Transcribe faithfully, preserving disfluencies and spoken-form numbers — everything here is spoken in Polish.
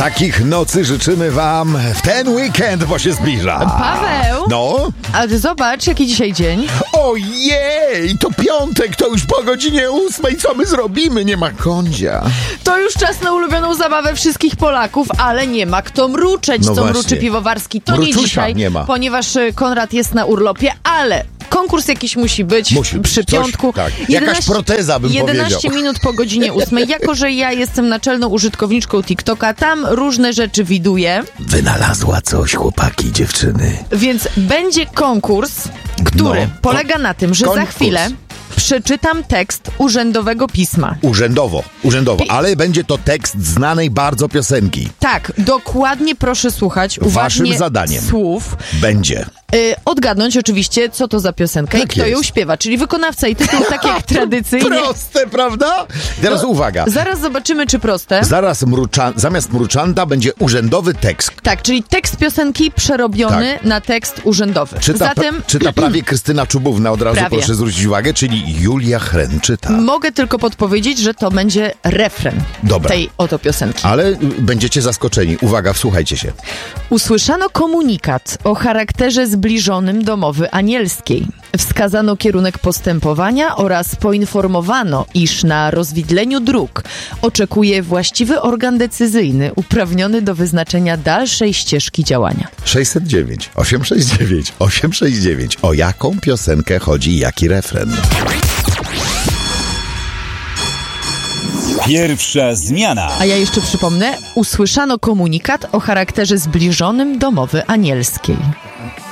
Takich nocy życzymy wam w ten weekend, bo się zbliża. Paweł? No? A ty zobacz, jaki dzisiaj dzień. Ojej, to piątek, to już po godzinie ósmej. Co my zrobimy? Nie ma kądzia. To już czas na ulubioną zabawę wszystkich Polaków, ale nie ma kto mruczeć, No co właśnie. mruczy piwowarski. To Mruczusia nie dzisiaj, nie ma. ponieważ y, Konrad jest na urlopie, ale konkurs jakiś musi być Musi być. przy Coś- piątku. tak. Jakaś proteza, bym jedenaście powiedział. minut po godzinie ósmej. Jako że ja jestem naczelną użytkowniczką TikToka, tam różne rzeczy widuję, Wynalazła coś, chłopaki, dziewczyny. więc będzie konkurs, który No. polega na tym, że za Konkurs. chwilę przeczytam tekst urzędowego pisma. Urzędowo, urzędowo, Pi- ale będzie to tekst znanej bardzo piosenki. Tak, dokładnie proszę słuchać uważnie Waszym zadaniem. słów. Będzie. Y, odgadnąć oczywiście, co to za piosenka Tak i kto jest. ją śpiewa, czyli wykonawca i tytuł, tak jak tradycyjnie. Proste, prawda? Teraz No, uwaga. Zaraz zobaczymy, czy proste. Zaraz mrucza, zamiast mruczanda będzie urzędowy tekst. Tak, czyli tekst piosenki przerobiony Tak. na tekst urzędowy. Czyta, Zatem pra, czyta prawie Krystyna Czubówna, od razu Prawie. proszę zwrócić uwagę, czyli Julia Chren czyta. mogę tylko podpowiedzieć, że to będzie refren Dobra. tej oto piosenki. Ale y, będziecie zaskoczeni. Uwaga, wsłuchajcie się. Usłyszano komunikat o charakterze zbliżonym do mowy anielskiej. Wskazano kierunek postępowania oraz poinformowano, iż na rozwidleniu dróg oczekuje właściwy organ decyzyjny uprawniony do wyznaczenia dalszej ścieżki działania. sześćset dziewięć, osiemset sześćdziesiąt dziewięć, osiemset sześćdziesiąt dziewięć. O jaką piosenkę chodzi i jaki refren? Pierwsza zmiana. A ja jeszcze przypomnę, usłyszano komunikat o charakterze zbliżonym do mowy anielskiej.